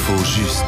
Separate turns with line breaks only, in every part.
L'info juste.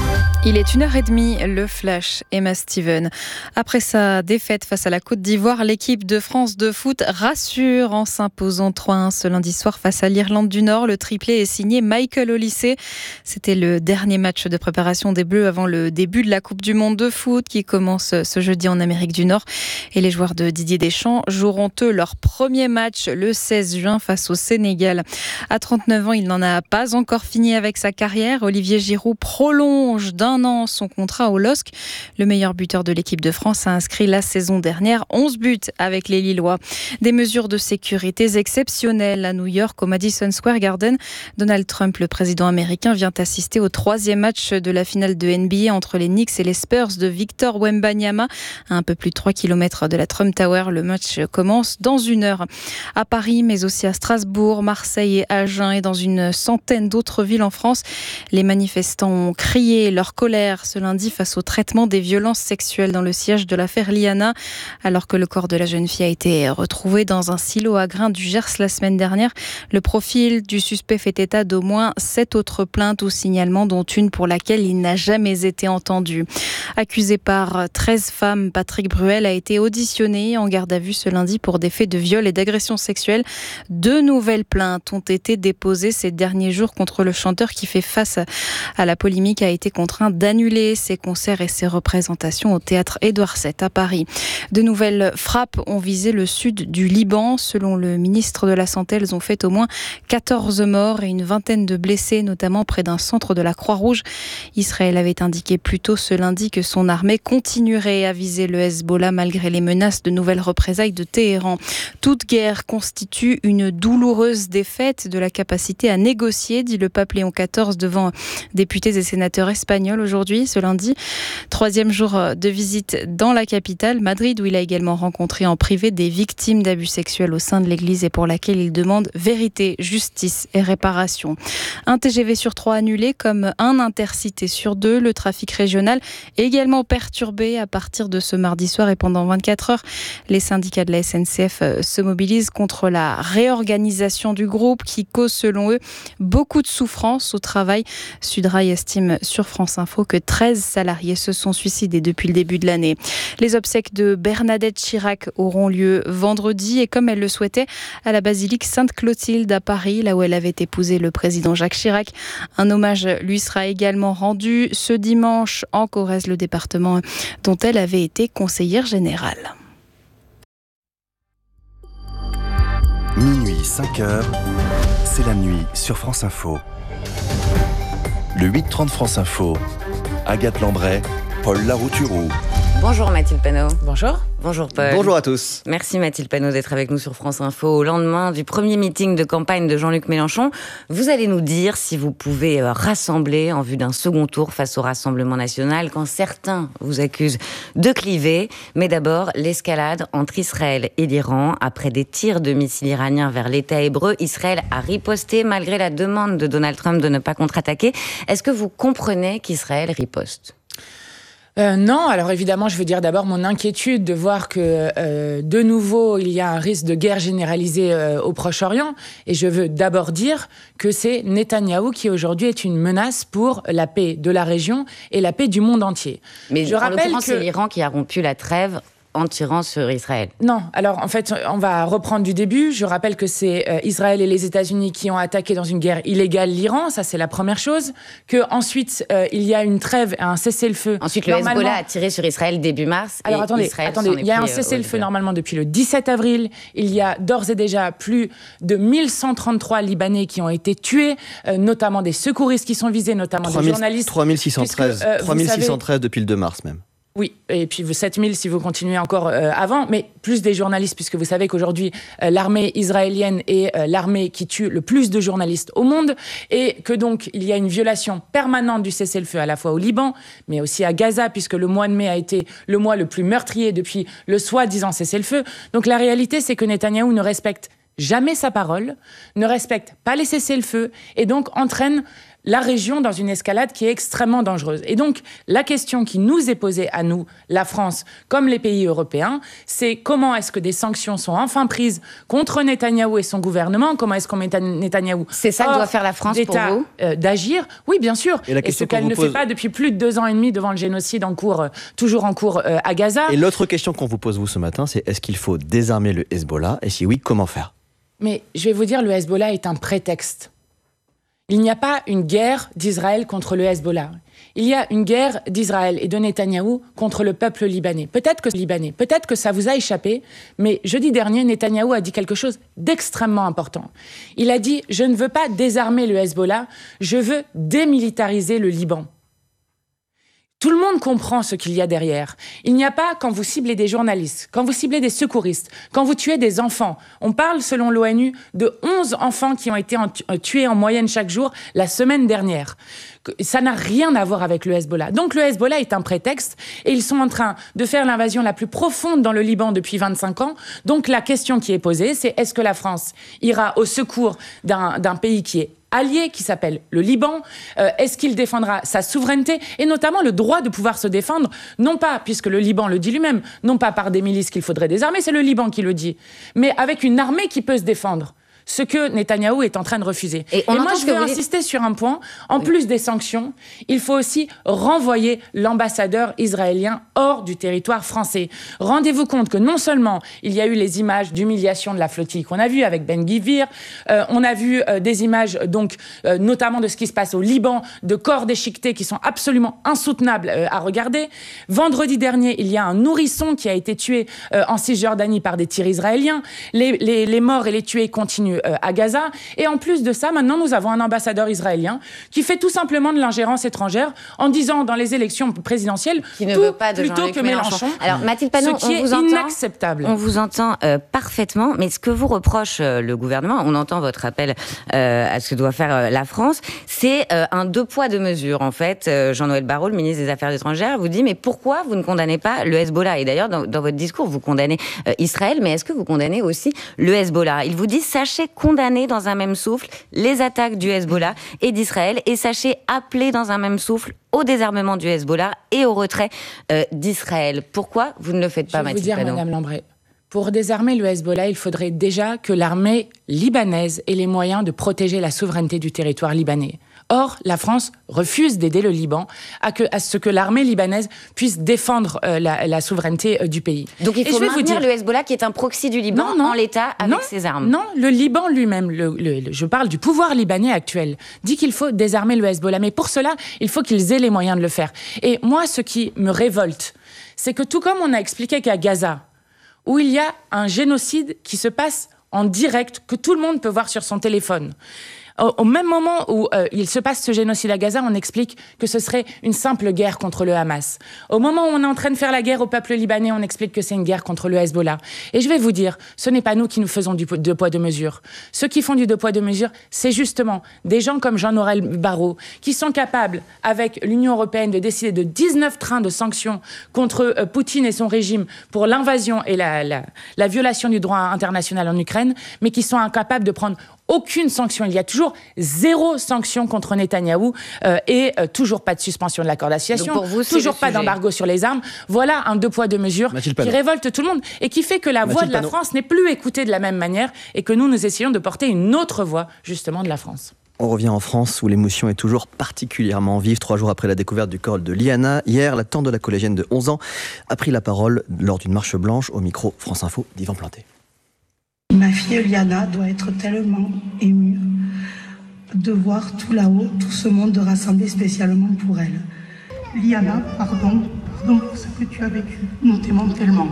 Il est 1h30, le flash, Emma Steven. Après sa défaite face à la Côte d'Ivoire, l'équipe de France de foot rassure en s'imposant 3-1 ce lundi soir face à l'Irlande du Nord. Le triplé est signé Michael Olise. C'était le dernier match de préparation des Bleus avant le début de la Coupe du Monde de foot qui commence ce jeudi en Amérique du Nord. Et les joueurs de Didier Deschamps joueront eux leur premier match le 16 juin face au Sénégal. À 39 ans, il n'en a pas encore fini avec sa carrière. Olivier Giroud prolonge d'un an son contrat au LOSC. Le meilleur buteur de l'équipe de France a inscrit la saison dernière 11 buts avec les Lillois. Des mesures de sécurité exceptionnelles à New York au Madison Square Garden. Donald Trump, le président américain, vient assister au 3e match de la finale de NBA entre les Knicks et les Spurs de Victor Wembanyama. À un peu plus de 3 km de la Trump Tower, le match commence dans 1 heure. À Paris, mais aussi à Strasbourg, Marseille et Agen et dans une centaine d'autres villes en France, les manifestants ont crié leur colère ce lundi face au traitement des violences sexuelles dans le siège de l'affaire Liana. Alors que le corps de la jeune fille a été retrouvé dans un silo à grains du Gers la semaine dernière, le profil du suspect fait état d'au moins 7 autres plaintes ou signalements, dont une pour laquelle il n'a jamais été entendu. Accusé par 13 femmes, Patrick Bruel a été auditionné en garde à vue ce lundi pour des faits de viol et d'agression sexuelle. 2 nouvelles plaintes ont été déposées ces derniers jours contre le chanteur qui fait face à la polémique, a été contraint d'annuler ses concerts et ses représentations au théâtre Édouard VII à Paris. De nouvelles frappes ont visé le sud du Liban. Selon le ministre de la Santé, elles ont fait au moins 14 morts et une vingtaine de blessés, notamment près d'un centre de la Croix-Rouge. Israël avait indiqué plus tôt ce lundi que son armée continuerait à viser le Hezbollah malgré les menaces de nouvelles représailles de Téhéran. Toute guerre constitue une douloureuse défaite de la capacité à négocier, dit le pape Léon XIV devant députés et sénateurs espagnols aujourd'hui, ce lundi. 3e jour de visite dans la capitale, Madrid, où il a également rencontré en privé des victimes d'abus sexuels au sein de l'église et pour laquelle il demande vérité, justice et réparation. Un TGV sur 3 annulé, comme un intercité sur 2. Le trafic régional également perturbé à partir de ce mardi soir et pendant 24 heures. Les syndicats de la SNCF se mobilisent contre la réorganisation du groupe qui cause, selon eux, beaucoup de souffrance au travail. Sudrail estime sur France Info que 13 salariés se sont suicidés depuis le début de l'année. Les obsèques de Bernadette Chirac auront lieu vendredi et comme elle le souhaitait à la basilique Sainte-Clotilde à Paris, là où elle avait épousé le président Jacques Chirac. Un hommage lui sera également rendu ce dimanche en Corrèze, le département dont elle avait été conseillère générale.
Minuit, 5 heures, c'est la nuit sur France Info. Le 8h30 France Info, Agathe Lambray, Paul Larouturou.
Bonjour Mathilde Panot.
Bonjour.
Bonjour Paul.
Bonjour à tous.
Merci Mathilde Panot d'être avec nous sur France Info au lendemain du premier meeting de campagne de Jean-Luc Mélenchon. Vous allez nous dire si vous pouvez rassembler en vue d'un second tour face au Rassemblement national quand certains vous accusent de cliver. Mais d'abord, l'escalade entre Israël et l'Iran. Après des tirs de missiles iraniens vers l'État hébreu, Israël a riposté malgré la demande de Donald Trump de ne pas contre-attaquer. Est-ce que vous comprenez qu'Israël riposte ?
Non, alors évidemment, je veux dire d'abord mon inquiétude de voir que de nouveau, il y a un risque de guerre généralisée au Proche-Orient. Et je veux d'abord dire que c'est Netanyahou qui aujourd'hui est une menace pour la paix de la région et la paix du monde entier.
Mais je rappelle que c'est l'Iran qui a rompu la trêve en tirant sur Israël.
Non, alors en fait, on va reprendre du début. Je rappelle que c'est Israël et les États-Unis qui ont attaqué dans une guerre illégale l'Iran, ça c'est la première chose. Que ensuite il y a une trêve, un cessez-le-feu.
Ensuite, le Hezbollah a tiré sur Israël début mars.
Alors attendez, il y a un cessez-le-feu normalement depuis le 17 avril. Il y a d'ores et déjà plus de 1133 Libanais qui ont été tués, notamment des secouristes qui sont visés, notamment des journalistes.
3613 depuis le 2 mars même.
Oui, et puis 7000 si vous continuez encore avant, mais plus des journalistes, puisque vous savez qu'aujourd'hui, l'armée israélienne est l'armée qui tue le plus de journalistes au monde, et que donc il y a une violation permanente du cessez-le-feu à la fois au Liban, mais aussi à Gaza, puisque le mois de mai a été le mois le plus meurtrier depuis le soi-disant cessez-le-feu. Donc la réalité, c'est que Netanyahou ne respecte jamais sa parole, ne respecte pas les cessez-le-feu, et donc entraîne la région dans une escalade qui est extrêmement dangereuse. Et donc, la question qui nous est posée à nous, la France, comme les pays européens, c'est comment est-ce que des sanctions sont enfin prises contre Netanyahou et son gouvernement? Comment est-ce qu'on met Netanyahou
C'est ça que doit faire la France pour vous
d'agir? Oui, bien sûr. Et ce qu'elle ne fait pas depuis plus de 2 ans et demi devant le génocide toujours en cours à Gaza.
Et l'autre question qu'on vous pose, vous, ce matin, c'est est-ce qu'il faut désarmer le Hezbollah? Et si oui, comment faire?
Mais je vais vous dire, le Hezbollah est un prétexte. Il n'y a pas une guerre d'Israël contre le Hezbollah. Il y a une guerre d'Israël et de Netanyahou contre le peuple libanais. Peut-être que ça vous a échappé, mais jeudi dernier, Netanyahou a dit quelque chose d'extrêmement important. Il a dit « Je ne veux pas désarmer le Hezbollah, je veux démilitariser le Liban ». Tout le monde comprend ce qu'il y a derrière. Il n'y a pas, quand vous ciblez des journalistes, quand vous ciblez des secouristes, quand vous tuez des enfants. On parle, selon l'ONU, de 11 enfants qui ont été tués en moyenne chaque jour la semaine dernière. Ça n'a rien à voir avec le Hezbollah. Donc le Hezbollah est un prétexte et ils sont en train de faire l'invasion la plus profonde dans le Liban depuis 25 ans. Donc la question qui est posée, c'est est-ce que la France ira au secours d'un pays qui est allié, qui s'appelle le Liban? Est-ce qu'il défendra sa souveraineté et notamment le droit de pouvoir se défendre, non pas, puisque le Liban le dit lui-même, non pas par des milices qu'il faudrait désarmer, c'est le Liban qui le dit, mais avec une armée qui peut se défendre. Ce que Netanyahou est en train de refuser. Et moi, je veux insister sur un point. En plus des sanctions, il faut aussi renvoyer l'ambassadeur israélien hors du territoire français. Rendez-vous compte que non seulement il y a eu les images d'humiliation de la flottille qu'on a vues avec Ben Gvir, on a vu des images, donc, notamment de ce qui se passe au Liban, de corps déchiquetés qui sont absolument insoutenables à regarder. Vendredi dernier, il y a un nourrisson qui a été tué en Cisjordanie par des tirs israéliens. Les morts et les tués continuent à Gaza. Et en plus de ça, maintenant, nous avons un ambassadeur israélien qui fait tout simplement de l'ingérence étrangère en disant dans les élections présidentielles
qui ne veut pas de
plutôt que Mélenchon.
Alors, Mathilde Panot,
ce qui est inacceptable.
On vous entend parfaitement, mais ce que vous reproche le gouvernement, on entend votre appel à ce que doit faire la France, c'est un 2 poids 2 mesures. En fait, Jean-Noël Barrot, le ministre des Affaires étrangères, vous dit mais pourquoi vous ne condamnez pas le Hezbollah? Et d'ailleurs, dans votre discours, vous condamnez Israël, mais est-ce que vous condamnez aussi le Hezbollah? Il vous dit sachez condamner dans un même souffle les attaques du Hezbollah et d'Israël et sachez appeler dans un même souffle au désarmement du Hezbollah et au retrait d'Israël. Pourquoi vous ne le faites pas, Mathilde Panot?
Je vais vous dire, Madame Lambray, pour désarmer le Hezbollah, il faudrait déjà que l'armée libanaise ait les moyens de protéger la souveraineté du territoire libanais. Or, la France refuse d'aider le Liban à ce que l'armée libanaise puisse défendre la souveraineté du pays.
Donc il faut maintenir le Hezbollah qui est un proxy du Liban en l'état avec ses armes.
Non, le Liban lui-même, je parle du pouvoir libanais actuel, dit qu'il faut désarmer le Hezbollah. Mais pour cela, il faut qu'ils aient les moyens de le faire. Et moi, ce qui me révolte, c'est que tout comme on a expliqué qu'à Gaza, où il y a un génocide qui se passe en direct, que tout le monde peut voir sur son téléphone, au même moment où il se passe ce génocide à Gaza, on explique que ce serait une simple guerre contre le Hamas. Au moment où on est en train de faire la guerre au peuple libanais, on explique que c'est une guerre contre le Hezbollah. Et je vais vous dire, ce n'est pas nous qui nous faisons du 2 poids 2 mesures. Ceux qui font du 2 poids 2 mesures, c'est justement des gens comme Jean-Noël Barrot, qui sont capables, avec l'Union européenne, de décider de 19 trains de sanctions contre Poutine et son régime pour l'invasion et la violation du droit international en Ukraine, mais qui sont incapables de prendre aucune sanction. Il y a toujours 0 sanction contre Netanyahou et toujours pas de suspension de l'accord d'association, toujours pas d'embargo sur les armes. Voilà un 2 poids 2 mesures qui révolte tout le monde et qui fait que la voix de la France n'est plus écoutée de la même manière et que nous essayons de porter une autre voix justement de la France.
On revient en France où l'émotion est toujours particulièrement vive. 3 jours après la découverte du corps de Liana, hier, la tante de la collégienne de 11 ans a pris la parole lors d'une marche blanche au micro France Info d'Yvan Planté.
Ma fille Liana doit être tellement émue de voir tout là-haut, tout ce monde rassemblé spécialement pour elle. Liana, pardon pour ce que tu as vécu. Nous t'aimons tellement.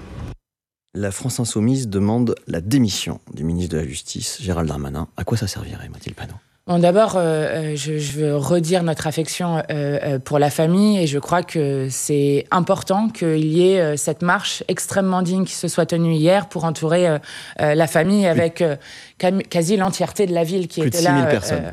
La France Insoumise demande la démission du ministre de la Justice, Gérald Darmanin. À quoi ça servirait, Mathilde Panot ?
Bon, d'abord, je veux redire notre affection pour la famille et je crois que c'est important qu'il y ait cette marche extrêmement digne qui se soit tenue hier pour entourer la famille avec quasi l'entièreté de la ville qui était là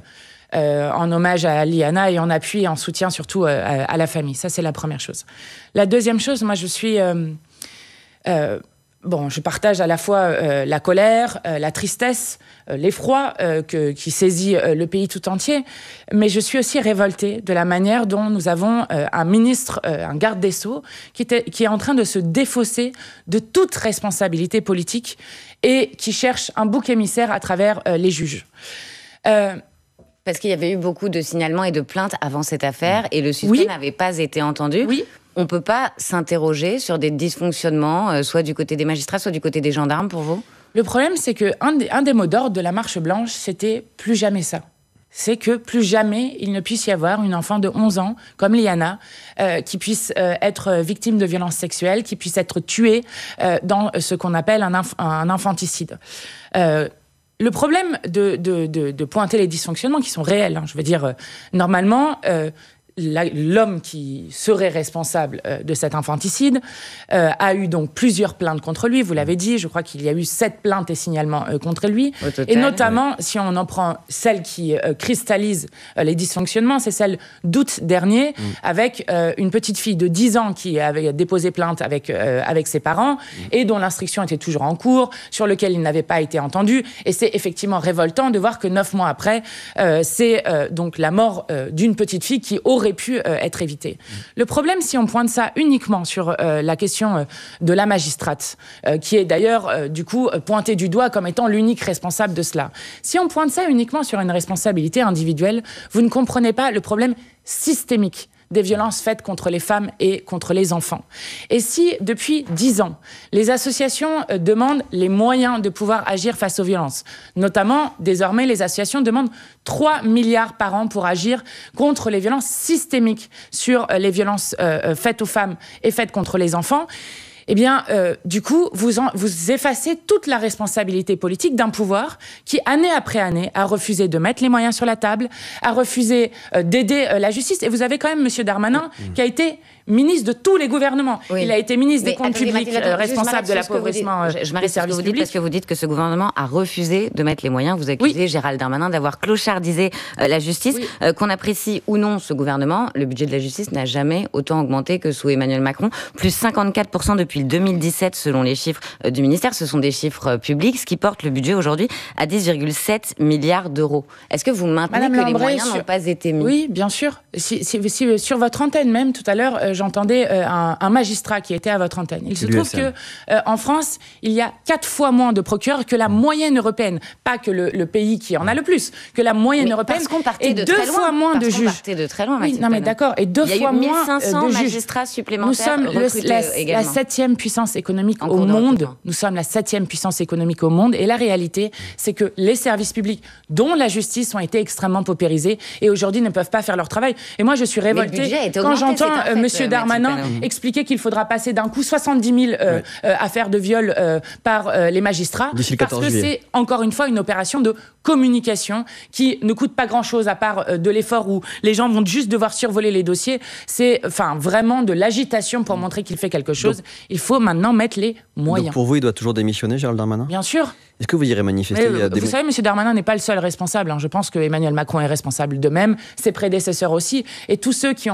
en hommage à Liana et en appui et en soutien surtout à la famille. Ça, c'est la première chose. La deuxième chose, moi, je suis Bon, je partage à la fois la colère, la tristesse, l'effroi qui saisit le pays tout entier, mais je suis aussi révoltée de la manière dont nous avons un ministre, un garde des Sceaux, qui est en train de se défausser de toute responsabilité politique et qui cherche un bouc émissaire à travers les juges.
Parce qu'il y avait eu beaucoup de signalements et de plaintes avant cette affaire et le suspect n'avait pas été entendu.
Oui.
On ne peut pas s'interroger sur des dysfonctionnements, soit du côté des magistrats, soit du côté des gendarmes, pour vous ?
Le problème, c'est qu'un des mots d'ordre de la Marche Blanche, c'était « plus jamais ça ». C'est que plus jamais il ne puisse y avoir une enfant de 11 ans, comme Liana, qui puisse être victime de violences sexuelles, qui puisse être tuée dans ce qu'on appelle un infanticide. Le problème de pointer les dysfonctionnements qui sont réels, hein, je veux dire, normalement... l'homme qui serait responsable de cet infanticide a eu donc plusieurs plaintes contre lui, vous l'avez dit, je crois qu'il y a eu 7 plaintes et signalements contre lui. Au total, et notamment, si on en prend celle qui cristallise les dysfonctionnements, c'est celle d'août dernier, avec une petite fille de 10 ans qui avait déposé plainte avec ses parents, et dont l'instruction était toujours en cours, sur lequel il n'avait pas été entendu. Et c'est effectivement révoltant de voir que 9 mois après, c'est donc la mort d'une petite fille qui aurait pu être évité. Le problème, si on pointe ça uniquement sur la question de la magistrate, qui est d'ailleurs, du coup, pointée du doigt comme étant l'unique responsable de cela. Si on pointe ça uniquement sur une responsabilité individuelle, vous ne comprenez pas le problème systémique des violences faites contre les femmes et contre les enfants. Et si, depuis 10 ans, les associations demandent les moyens de pouvoir agir face aux violences, notamment, désormais, les associations demandent 3 milliards par an pour agir contre les violences systémiques sur les violences faites aux femmes et faites contre les enfants, eh bien, du coup, vous effacez toute la responsabilité politique d'un pouvoir qui, année après année, a refusé de mettre les moyens sur la table, a refusé d'aider la justice. Et vous avez quand même M. Darmanin qui a été ministre de tous les gouvernements. Oui. Il a été ministre des comptes publics, responsable de l'appauvrissement des services publics.
Parce que vous dites que ce gouvernement a refusé de mettre les moyens. Vous accusez Gérald Darmanin d'avoir clochardisé la justice. Qu'on apprécie ou non ce gouvernement, le budget de la justice n'a jamais autant augmenté que sous Emmanuel Macron. Plus 54% depuis 2017 selon les chiffres du ministère. Ce sont des chiffres publics, ce qui porte le budget aujourd'hui à 10,7 milliards d'euros. Est-ce que vous maintenez que les moyens n'ont pas été mis ?
Oui, bien sûr. Si, sur votre antenne même, tout à l'heure, j'entendais un magistrat qui était à votre antenne. Il se trouve que en France, il y a 4 fois moins de procureurs que la moyenne européenne. Pas que le pays qui en a le plus, que la moyenne européenne.
Et
2 fois moins de juges.
Parce qu'on partait de très loin,
non mais d'accord. Et 2 fois moins de juges.
Il y a eu 1500 magistrats supplémentaires.
Nous sommes la 7e puissance économique au monde. Nous sommes la 7e puissance économique au monde. Et la réalité, c'est que les services publics, dont la justice, ont été extrêmement paupérisés et aujourd'hui ne peuvent pas faire leur travail. Et moi, je suis révoltée quand j'entends Monsieur Darmanin expliquer qu'il faudra passer d'un coup 70 000 affaires de viol par les magistrats, parce que c'est encore une fois une opération de communication qui ne coûte pas grand-chose à part de l'effort où les gens vont juste devoir survoler les dossiers. C'est vraiment de l'agitation pour montrer qu'il fait quelque chose. Donc, il faut maintenant mettre les moyens.
Donc pour vous, il doit toujours démissionner, Gérald Darmanin ?
Bien sûr.
Est-ce que vous irez manifester ?
Vous savez, M. Darmanin n'est pas le seul responsable. Je pense que Emmanuel Macron est responsable de même, ses prédécesseurs aussi, et tous ceux qui ont